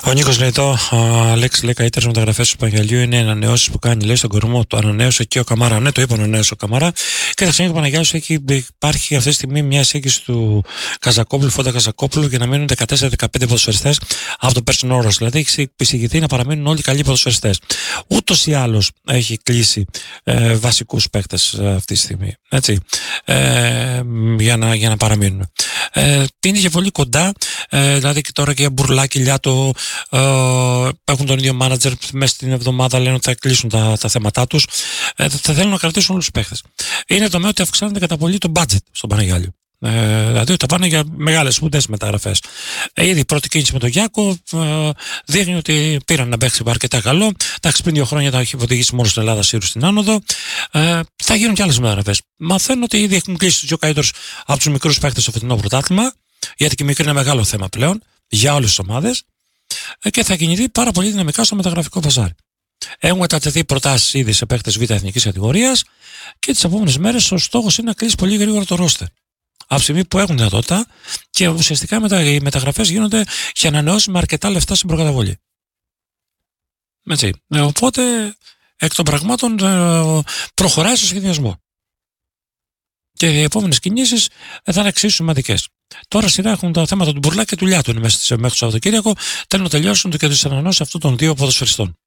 Ο Νίκος λέει εδώ, Αλέξη, λέει καλύτερες μεταγραφές του Παναγιαλίου είναι οι ανανεώσεις που κάνει, λέει, στον κορμό. Το ανανέωσε και ο Καμάρα. Ναι, το είπε, ανανέωσε ο Καμάρα. Και θα ξανά ο Παναγιάλος υπάρχει αυτή τη στιγμή μια εισήγηση του Καζακόπουλου, Φόντα Καζακόπουλου, για να μείνουν 14-15 ποδοσφαιριστές από το περσινό όρο. Δηλαδή έχει εισηγηθεί να παραμείνουν όλοι καλοί ποδοσφαιριστές. Ούτως ή άλλως έχει κλείσει βασικούς παίκτες αυτή τη στιγμή. Έτσι, για να παραμείνουν. Είναι και πολύ κοντά, δηλαδή και τώρα και για Μπουρλάκη, Λιάτο έχουν τον ίδιο μάνατζερ, μέσα στην εβδομάδα λένε ότι θα κλείσουν τα θέματά τους, θα θέλουν να κρατήσουν όλους τους παίχτες. Είναι το μέρο ότι αυξάνεται κατά πολύ το budget στον Παναγιάλιο. Δηλαδή ότι θα πάνε για μεγάλες σπουδαίες μεταγραφές. Ήδη η πρώτη κίνηση με τον Γιάκο δείχνει ότι πήραν να παίξει αρκετά καλό. Εντάξει, πριν 2 χρόνια τα έχει οδηγήσει μόνο στην Ελλάδα, σίγουρα στην άνοδο. Θα γίνουν και άλλες μεταγραφές. Μαθαίνω ότι ήδη έχουν κλείσει τους 2 καλύτερους από τους μικρούς παίκτες στο φετινό πρωτάθλημα, γιατί και η μικρή είναι μεγάλο θέμα πλέον για όλες τις ομάδες, και θα κινηθεί πάρα πολύ δυναμικά στο μεταγραφικό παζάρι. Έχουν κατατεθεί προτάσεις ήδη σε παίκτες β' εθνικής κατηγορίας και τις επόμενες μέρες ο στόχος είναι να κλείσει πολύ γρήγορα το ρόστερ. Από τη στιγμή που έχουν δυνατότητα, και ουσιαστικά οι μεταγραφές γίνονται για ανανεώσεις με αρκετά λεφτά στην προκαταβολή. Έτσι. Οπότε εκ των πραγμάτων προχωράει στο σχεδιασμό. Και οι επόμενες κινήσεις θα είναι εξίσου σημαντικές. Τώρα σειρά έχουν τα θέματα του Μπουρλάκη και του Λιάτου μέσα μέχρι το Σαββατοκύριακο. Θέλουν να τελειώσουν και τις ανανεώσεις αυτών των 2 ποδοσφαιριστών.